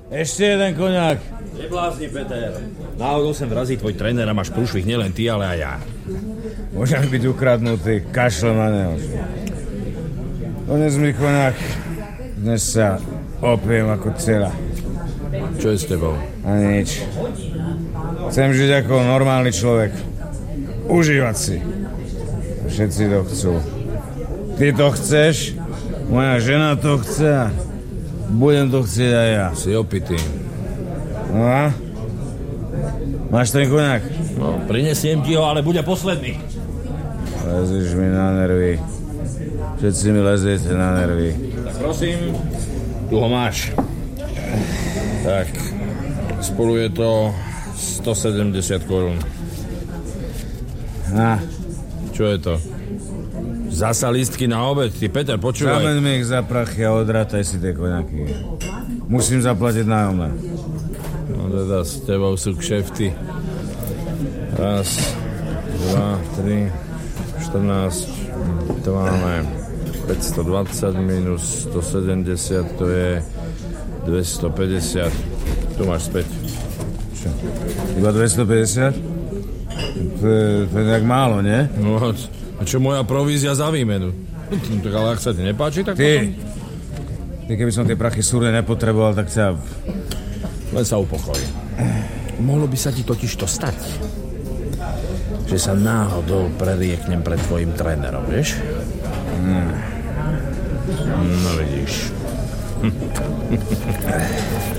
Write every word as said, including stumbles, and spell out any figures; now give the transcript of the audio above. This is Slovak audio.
Ešte jeden koňak. Neblázni, Peter. Náhodou sem vrazí tvoj tréner a máš prúšvih nielen ty, ale aj ja. Môžem byť ukradnutý, kašlem na neho. Dones mi koňak. Dnes sa opiem ako dcera. Čo je s tebou? A nič. Chcem žiť ako normálny človek. Užívať si. Všetci to chcú. Ty to chceš? Moja žena to chce. Budem to chcieť aj ja. Si opitý. No a? Máš ten koňak? No, prinesiem ti ho, ale bude posledný. Lezíš mi na nervy. Všetci mi leziete na nervy. Tak prosím, tu ho máš. Tak, spolu je to stosedemdesiat korún. A? Čo je to? Zasa lístky na obed. Ty, Peter, počúvaj. Zameň mi ich za prachy a odrátaj si tie koňaky. Musím zaplatiť nájomné. No teda s tebou sú kšefty. Raz, dva, tri, štrnásť, to máme päťstodvadsať minus stosedemdesiat, to je dvestopäťdesiat. Tu máš späť. Čo? Iba dvestopäťdesiat? To je, to je nejak málo, nie? No, a čo moja provízia za výmenu? Tak ale ak sa ti nepáči, tak Ty, potom... ty keby som tie prachy súrne nepotreboval, tak sa... Len sa upokoj. Mohlo by sa ti totiž to stať, že sa náhodou prerieknem pred tvojim trénerom, vieš? Hmm. No vidíš.